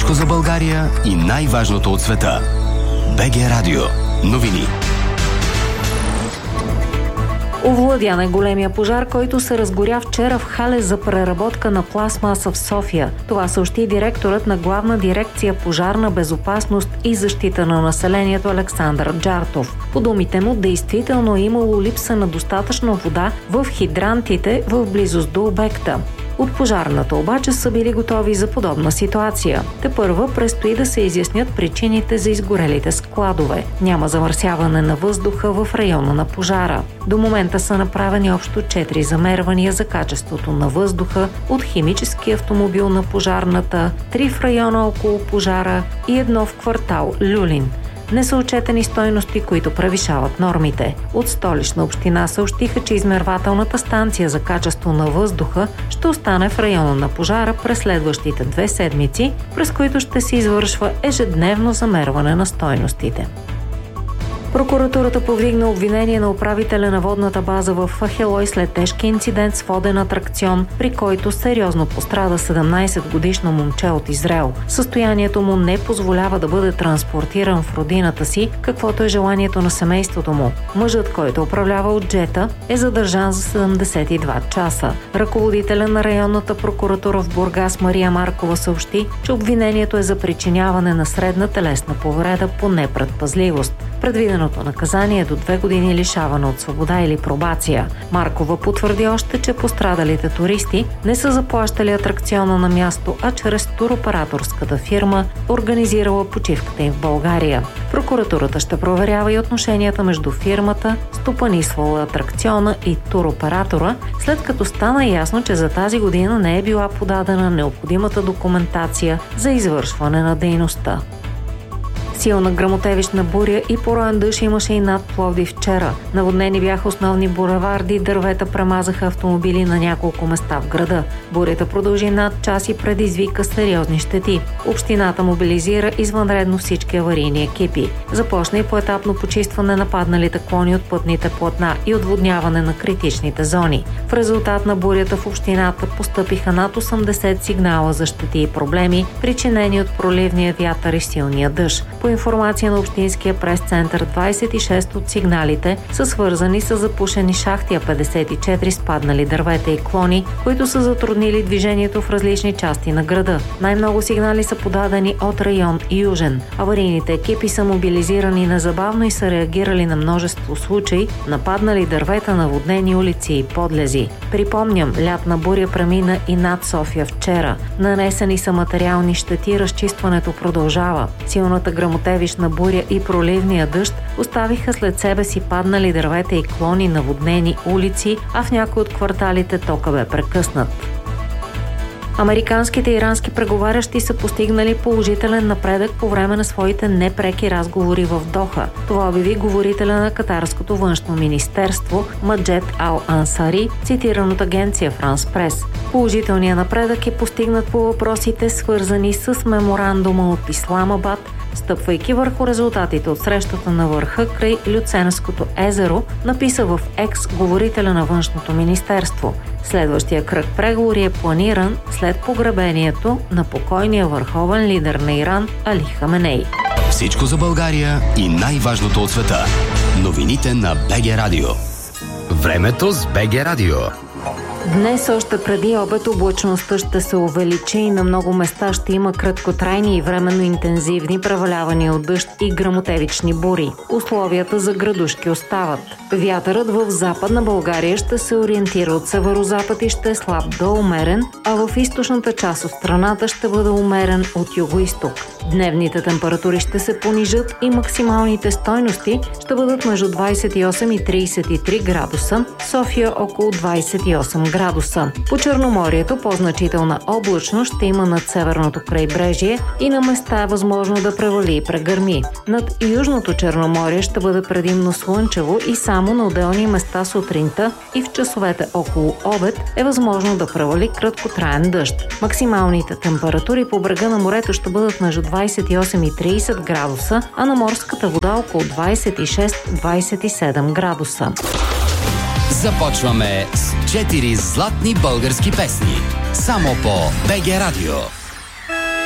Всичко за България и най-важното от света. БГ Радио. Новини. Овладян е големия пожар, който се разгоря вчера в хале за преработка на пластмаса в София. Това съобщи директорът на Главна дирекция пожарна безопасност и защита на населението Александър Джартов. По думите му, действително е имало липса на достатъчно вода в хидрантите в близост до обекта. От пожарната обаче са били готови за подобна ситуация. Тепърва предстои да се изяснят причините за изгорелите складове. Няма замърсяване на въздуха в района на пожара. До момента са направени общо 4 замервания за качеството на въздуха от химически автомобил на пожарната, 3 в района около пожара и 1 в квартал Люлин. Не са отчетени стойности, които превишават нормите. От Столична община съобщиха, че измервателната станция за качество на въздуха ще остане в района на пожара през следващите 2 седмици, през които ще се извършва ежедневно замерване на стойностите. Прокуратурата повдигна обвинение на управителя на водната база в Ахелой след тежки инцидент с воден атракцион, при който сериозно пострада 17-годишно момче от Израел. Състоянието му не позволява да бъде транспортиран в родината си, каквото е желанието на семейството му. Мъжът, който управлява от джета, е задържан за 72 часа. Ръководителя на районната прокуратура в Бургас Мария Маркова съобщи, че обвинението е за причиняване на средна телесна повреда по непредпазливост. Предвиденото наказание е до 2 години лишаване от свобода или пробация. Маркова потвърди още, че пострадалите туристи не са заплащали атракциона на място, а чрез туроператорската фирма, организирала почивката им в България. Прокуратурата ще проверява и отношенията между фирмата, стопанисвала атракциона и туроператора, след като стана ясно, че за тази година не е била подадена необходимата документация за извършване на дейността. Силна гръмотевична буря и пороен дъжд имаше и над Пловдив вчера. Наводнени бяха основни булеварди, дървета премазаха автомобили на няколко места в града. Бурята продължи над час и предизвика сериозни щети. Общината мобилизира извънредно всички аварийни екипи. Започна и поетапно почистване на падналите клони от пътните платна и отводняване на критичните зони. В резултат на бурята в общината постъпиха над 80 сигнала за щети и проблеми, причинени от проливния вятър и силния дъжд. По информация на Общинския прес-център, 26 от сигналите са свързани с запушени шахти, а 54 спаднали дървета и клони, които са затруднили движението в различни части на града. Най-много сигнали са подадени от район Южен. Аварийните екипи са мобилизирани незабавно и са реагирали на множество случаи на паднали дървета, наводнени улици и подлези. Припомням, лятна буря премина и над София вчера. Нанесени са материални щети, разчистването продължава. Силната гръмотевична буря и проливния дъжд оставиха след себе си паднали дървета и клони, наводнени улици, а в някои от кварталите тока бе прекъснат. Американските и ирански преговарящи са постигнали положителен напредък по време на своите непреки разговори в Доха. Това обяви говорителя на катарското външно министерство Маджед Ал-Ансари, цитиран от агенция Франс Прес. Положителният напредък е постигнат по въпросите, свързани с меморандума от Исламабад, стъпвайки върху резултатите от срещата на върха край Люценското езеро, написа в Екс говорителя на външното министерство. Следващия кръг преговори е планиран след погребението на покойния върховен лидер на Иран Али Хаменей. Всичко за България и най-важното от света. Новините на БГ Радио. Времето с БГ Радио. Днес още преди обед облачността ще се увеличи и на много места ще има краткотрайни и временно интензивни превалявания от дъжд и гръмотевични бури. Условията за градушки остават. Вятърът в Западна България ще се ориентира от северозапад и ще е слаб до умерен, а в източната част от страната ще бъде умерен от югоизток. Дневните температури ще се понижат и максималните стойности ще бъдат между 28 и 33 градуса, София около 28 градуса. По Черноморието по-значителна облачност ще има над северното крайбрежие и на места е възможно да превали и прегърми. Над Южното Черноморие ще бъде предимно слънчево и само на отделни места сутринта и в часовете около обед е възможно да превали краткотраен дъжд. Максималните температури по брега на морето ще бъдат между 28 и 30 градуса, а на морската вода около 26-27 градуса. Започваме с 4 златни български песни. Само по БГ Радио.